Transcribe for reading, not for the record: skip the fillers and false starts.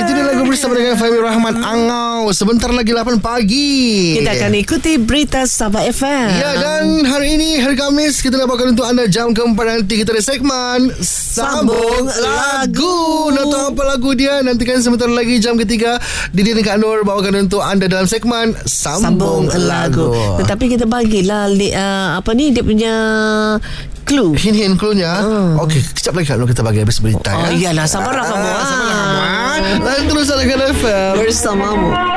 Itu dia lagu bersama dengan Fahmi Rahman, Angau. Sebentar lagi 8 pagi kita akan ikuti berita Sabah FM. Ya, dan hari ini, hari Khamis, kita nak bawakan untuk anda jam keempat nanti kita ada segmen Sambung Lagu. Nak tahu apa lagu dia? Nantikan sebentar lagi jam ketiga. Didi dan Kak Nur bawakan untuk anda dalam segmen Sambung Lagu. Tetapi kita bagilah dia punya clue. Hint cluenya. Okey, kejap lagi Kak Nur kita bagi habis berita. Iyalah, sabarlah kamu. Sabarlah kamu. Dan terus ada FM bersamamu.